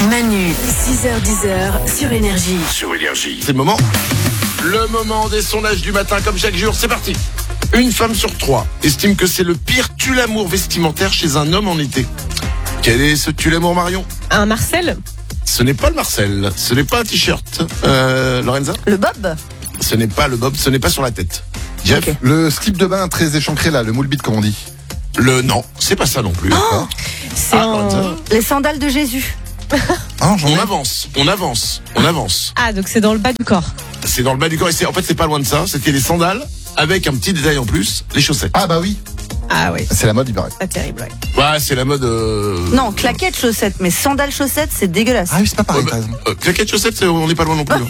Manu, 6h-10h sur Énergie. C'est le moment des sondages du matin, comme chaque jour, c'est parti. Une femme sur 3 estime que c'est le pire tue-l'amour vestimentaire chez un homme en été. Quel est ce tue-l'amour, Marion? Un Marcel? Ce n'est pas le Marcel, ce n'est pas un t-shirt. Lorenza? Le bob? Ce n'est pas le bob, ce n'est pas sur la tête. Jeff? Okay. Le slip de bain très échancré là, le moule bite comme on dit. Non, c'est pas ça non plus. C'est Lorenza? Les sandales de Jésus. Ah, On avance. Ah, donc c'est dans le bas du corps. C'est dans le bas du corps et en fait c'est pas loin de ça. C'était les sandales avec un petit détail en plus, les chaussettes. Ah bah oui, Ah oui, c'est la mode il paraît. pas terrible, ouais. Ouais, c'est la mode. Non, claquettes chaussettes, mais sandales chaussettes, c'est dégueulasse. Ah oui, c'est pas pareil, t'as raison. Claquettes chaussettes, on n'est pas loin non plus.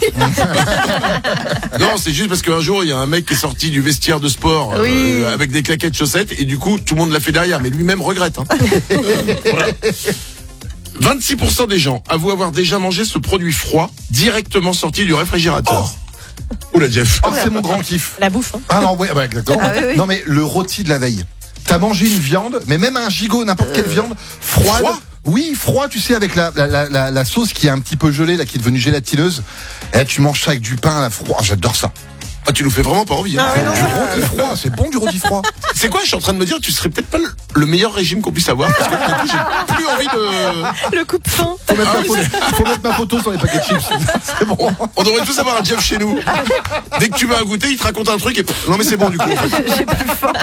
Non, c'est juste parce qu'un jour il y a un mec qui est sorti du vestiaire de sport Oui. avec des claquettes chaussettes et du coup tout le monde l'a fait derrière, mais lui-même regrette. Voilà. 26% des gens avouent avoir déjà mangé ce produit froid directement sorti du réfrigérateur. Oula Jeff. Oh, c'est mon grand kiff. La bouffe, hein. Ah non, ouais, bah, exactement. Ah oui, oui. Non mais le rôti de la veille. T'as mangé une viande, mais même un gigot, n'importe quelle viande, froide. Froid Oui, froid, tu sais, avec la sauce qui est un petit peu gelée, là, qui est devenue gélatineuse. Et là, tu manges ça avec du pain, là, froid. J'adore ça. Ah, tu nous fais vraiment pas envie. Hein. Ah ouais, non. Du rôti froid, c'est bon du rôti froid. C'est quoi? Je suis en train de me dire, tu serais peut-être pas le meilleur régime qu'on puisse avoir. Parce que du coup, j'ai plus envie de. Le coupe-fin. Faut mettre ma photo sur les paquets de chips. C'est bon. On devrait tous avoir un Jeff chez nous. Dès que tu vas à goûter, il te raconte un truc et non mais c'est bon du coup. En fait. J'ai plus faim.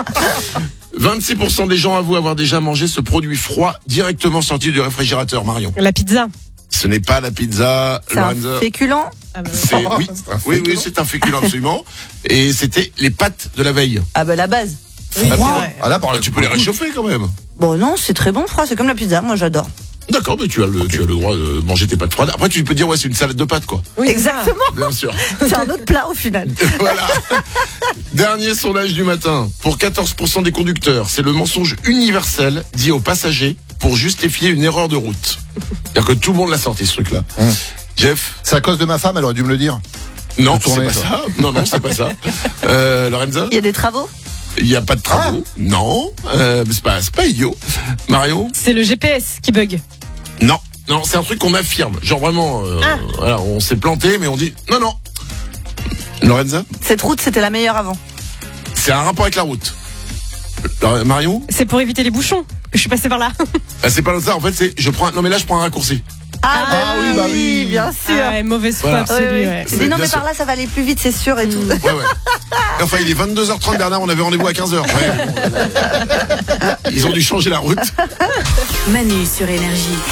26% des gens avouent avoir déjà mangé ce produit froid directement sorti du réfrigérateur, Marion. La pizza. Ce n'est pas la pizza, C'est un Lorenza. féculent. Ah bah, C'est oui, C'est un oui, féculent. c'est un féculent absolument. Et c'était les pâtes de la veille. Ah bah la base. oui, Froid. c'est vrai. Ah là, par Tu peux les réchauffer quand même. Bon non, c'est très bon froid, c'est comme la pizza, moi j'adore. D'accord, mais tu as le droit de manger tes pâtes froides. Après, tu peux dire ouais, c'est une salade de pâtes quoi. Oui, Exactement, Bien sûr. c'est un autre plat au final. Voilà. Dernier sondage du matin. Pour 14% des conducteurs, c'est le mensonge universel dit aux passagers pour justifier une erreur de route. C'est-à-dire que tout le monde l'a sorti ce truc-là. Jeff? C'est à cause de ma femme, elle aurait dû me le dire. Non, De tourner, c'est pas ça. ça. Non, c'est pas ça. Lorenza? Il y a des travaux. Il n'y a pas de travaux. Non. C'est pas idiot. Mario? C'est le GPS qui bug. Non, c'est un truc qu'on affirme. Genre vraiment, voilà, on s'est planté, mais on dit non. Lorenza? Cette route, c'était la meilleure avant. C'est un rapport avec la route. Mario? C'est pour éviter les bouchons. Je suis passé par là. C'est pas ça. En fait, c'est je prends un raccourci. Ah, oui, bah oui. bien sûr. Ah ouais, mauvaise foi Voilà. absolue, Oui, oui. ouais. Tu dis non Bien mais sûr. par là ça va aller plus vite, c'est sûr et tout. Ouais. Enfin, il est 22h30, Bernard, on avait rendez-vous à 15h. Ouais. Ils ont dû changer la route. Manu sur Énergie.